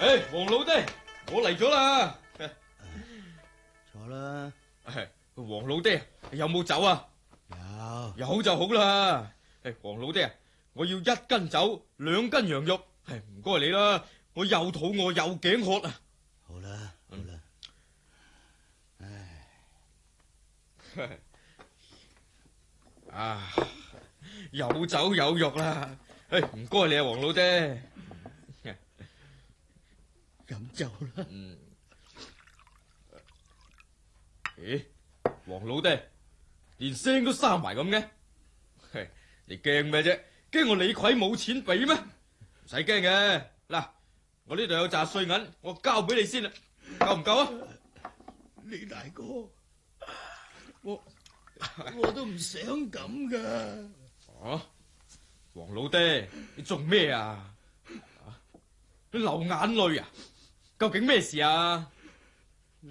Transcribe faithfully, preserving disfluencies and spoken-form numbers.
誒，黃老爹，我嚟咗啦。 坐啦。 係黃老爹，有冇酒啊？ 有。 有就好啦。誒，黃老爹，我要一斤酒，兩斤羊肉。係唔該你啦，我又肚餓又頸渴啊。 好啦，好啦。 唉，啊，有酒有肉啦。誒，唔該你啊，黃老爹。 飲酒啦。 嗯。咦，黃老爹，連聲都沙埋咁嘅。嘿，你驚咩啫？驚我李逵冇錢俾咩？唔使驚嘅。嗱，我呢度有紮碎銀，我交俾你先啦，夠唔夠啊？ 李大哥，我我都唔想咁噶。 哦，黃老爹，你做咩啊？你流眼淚啊？究竟咩事啊？